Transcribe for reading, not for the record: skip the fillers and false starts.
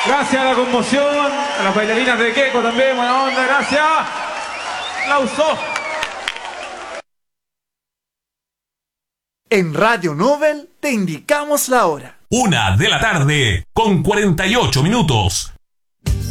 Gracias a la conmoción, a las bailarinas de Queco también, buena onda, gracias. Aplauso. En Radio Nobel te indicamos la hora. 1:00 PM, con 48 minutos.